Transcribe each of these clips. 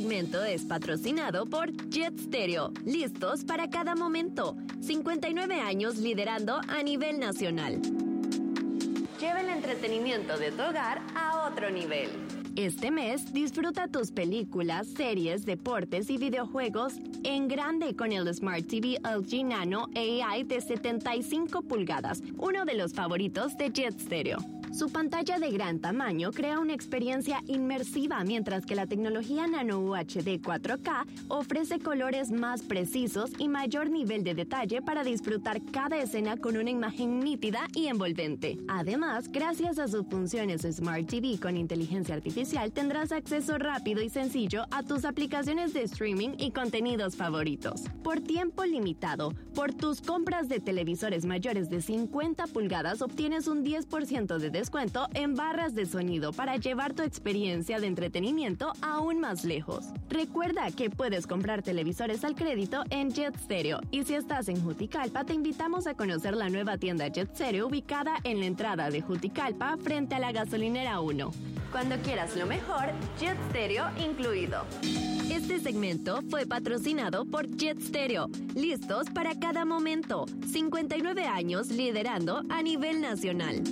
segmento es patrocinado por Jet Stereo, listos para cada momento. 59 años liderando a nivel nacional. Lleva el entretenimiento de tu hogar a otro nivel. Este mes, disfruta tus películas, series, deportes y videojuegos en grande con el Smart TV LG Nano AI de 75 pulgadas, uno de los favoritos de Jet Stereo. Su pantalla de gran tamaño crea una experiencia inmersiva, mientras que la tecnología Nano UHD 4K ofrece colores más precisos y mayor nivel de detalle para disfrutar cada escena con una imagen nítida y envolvente. Además, gracias a sus funciones Smart TV con inteligencia artificial, tendrás acceso rápido y sencillo a tus aplicaciones de streaming y contenidos favoritos. Por tiempo limitado, por tus compras de televisores mayores de 50 pulgadas, obtienes un 10% de descuento en barras de sonido para llevar tu experiencia de entretenimiento aún más lejos. Recuerda que puedes comprar televisores al crédito en Jet Stereo, y si estás en Juticalpa te invitamos a conocer la nueva tienda Jet Stereo ubicada en la entrada de Juticalpa frente a la gasolinera 1. Cuando quieras lo mejor, Jet Stereo incluido. Este segmento fue patrocinado por Jet Stereo, listos para cada momento. 59 años liderando a nivel nacional.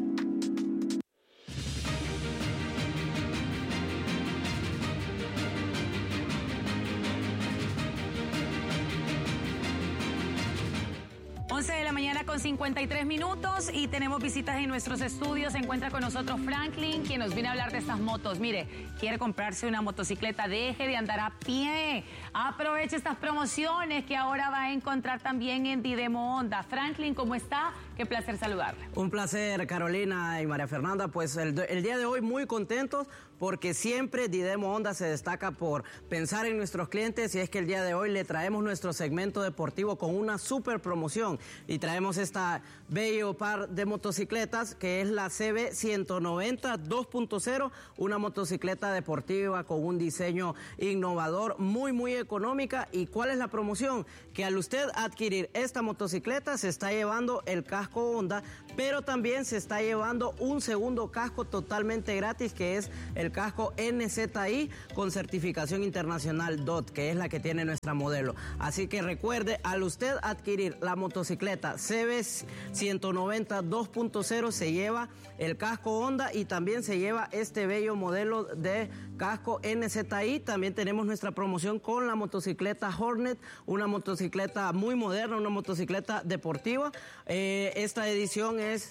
De la mañana con 53 minutos y tenemos visitas en nuestros estudios. Se encuentra con nosotros Franklin, quien nos viene a hablar de estas motos. Mire, quiere comprarse una motocicleta, deje de andar a pie. Aproveche estas promociones que ahora va a encontrar también en Didemo Honda. Franklin, ¿cómo está? Qué placer saludarle. Un placer, Carolina y María Fernanda. Pues el día de hoy muy contentos porque siempre Didemo Honda se destaca por pensar en nuestros clientes, y es que el día de hoy le traemos nuestro segmento deportivo con una super promoción. Y traemos esta bello par de motocicletas que es la CB 190 2.0, una motocicleta deportiva con un diseño innovador, muy económica. ¿Y cuál es la promoción? Que al usted adquirir esta motocicleta se está llevando el casco Honda, pero también se está llevando un segundo casco totalmente gratis, que es el casco NZI con certificación internacional DOT, que es la que tiene nuestra modelo. Así que recuerde, al usted adquirir la motocicleta CB 190 2.0 se lleva el casco Honda y también se lleva este bello modelo de casco NZI. También tenemos nuestra promoción con la motocicleta Hornet, una motocicleta muy moderna, una motocicleta deportiva. Esta edición es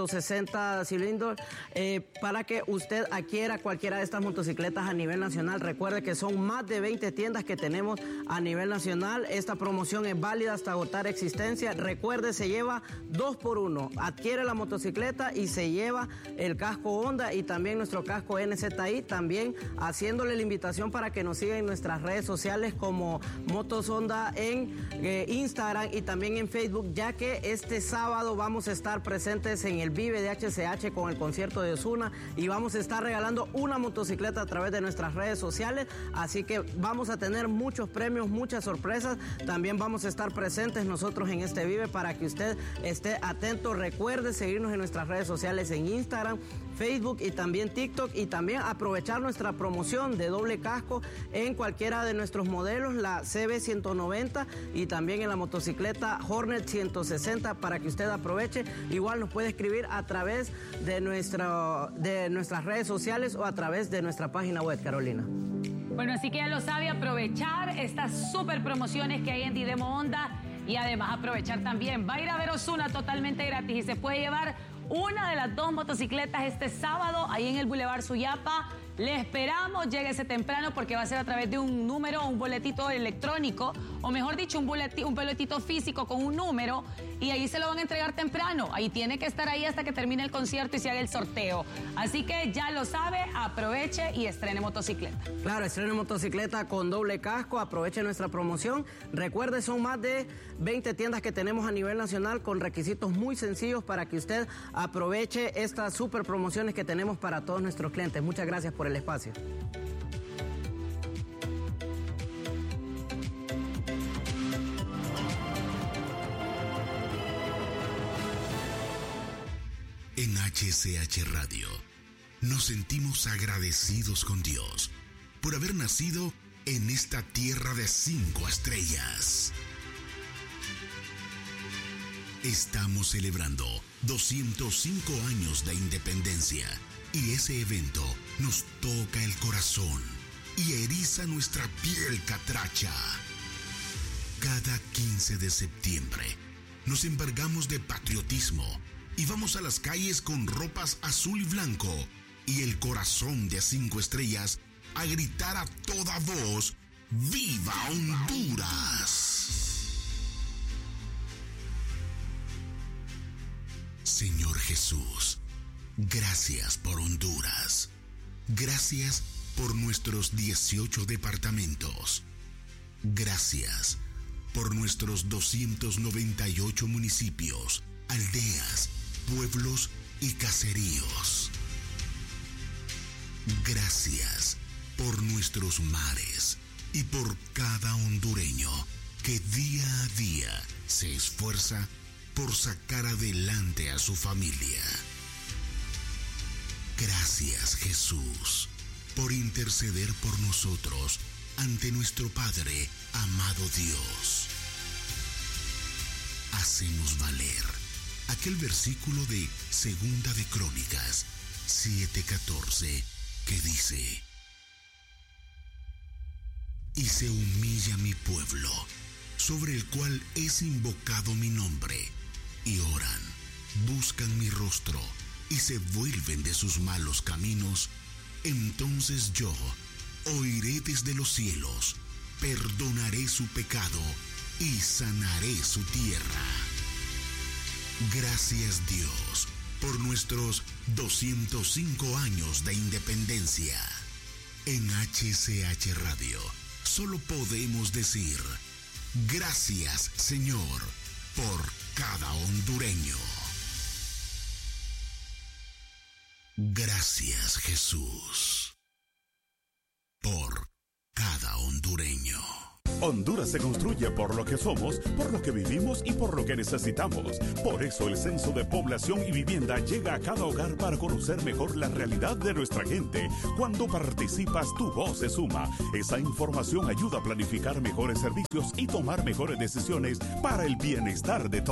160 cilindros para que usted adquiera cualquiera de estas motocicletas a nivel nacional. Recuerde que son más de 20 tiendas que tenemos a nivel nacional. Esta promoción es válida hasta agotar existencia. Recuerde, se lleva 2x1. Adquiere la motocicleta y se lleva el casco Honda y también nuestro casco NZI. También haciéndole la invitación para que nos siga en nuestras redes sociales como Motos Honda en Instagram y también en Facebook, ya que este sábado vamos a estar presentes en el Vive de HCH con el concierto de Ozuna y vamos a estar regalando una motocicleta a través de nuestras redes sociales. Así que vamos a tener muchos premios, muchas sorpresas. También vamos a estar presentes nosotros en este Vive para que usted esté atento. Recuerde seguirnos en nuestras redes sociales en Instagram, Facebook y también TikTok, y también aprovechar nuestra promoción de doble casco en cualquiera de nuestros modelos, la CB 190 y también en la motocicleta Hornet 160, para que usted aproveche. Igual nos puede escribir a través de nuestras redes sociales o a través de nuestra página web, Carolina. Bueno, así que ya lo sabe, aprovechar estas super promociones que hay en Didemo Honda y además aprovechar también. Va a ir a ver Ozuna totalmente gratis y se puede llevar una de las dos motocicletas este sábado ahí en el Boulevard Suyapa. Le esperamos, lléguese temprano porque va a ser a través de un número, un boletito electrónico, o mejor dicho, un boletito físico con un número, y ahí se lo van a entregar temprano. Ahí tiene que estar ahí hasta que termine el concierto y se haga el sorteo. Así que ya lo sabe, aproveche y estrene motocicleta. Claro, estrene motocicleta con doble casco, aproveche nuestra promoción. Recuerde, son más de 20 tiendas que tenemos a nivel nacional con requisitos muy sencillos para que usted aproveche estas super promociones que tenemos para todos nuestros clientes. Muchas gracias por el espacio. En HCH Radio nos sentimos agradecidos con Dios por haber nacido en esta tierra de 5 estrellas. Estamos celebrando 205 años de independencia y ese evento nos toca el corazón y eriza nuestra piel catracha. Cada 15 de septiembre nos embargamos de patriotismo y vamos a las calles con ropas azul y blanco y el corazón de 5 estrellas a gritar a toda voz: ¡Viva Honduras! Señor Jesús, gracias por Honduras. Gracias por nuestros 18 departamentos. Gracias por nuestros 298 municipios, aldeas, pueblos y caseríos. Gracias por nuestros mares y por cada hondureño que día a día se esfuerza por sacar adelante a su familia. Gracias, Jesús, por interceder por nosotros ante nuestro Padre, amado Dios. Hacemos valer aquel versículo de Segunda de Crónicas 7:14 que dice: y se humilla mi pueblo, sobre el cual es invocado mi nombre, y oran, buscan mi rostro, y se vuelven de sus malos caminos, entonces yo oiré desde los cielos, perdonaré su pecado, y sanaré su tierra. Gracias, Dios, por nuestros 205 años de independencia. En HCH Radio solo podemos decir: gracias, Señor, por cada hondureño. Gracias, Jesús, por cada hondureño. Honduras se construye por lo que somos, por lo que vivimos y por lo que necesitamos. Por eso el Censo de Población y Vivienda llega a cada hogar para conocer mejor la realidad de nuestra gente. Cuando participas, tu voz se suma. Esa información ayuda a planificar mejores servicios y tomar mejores decisiones para el bienestar de todos.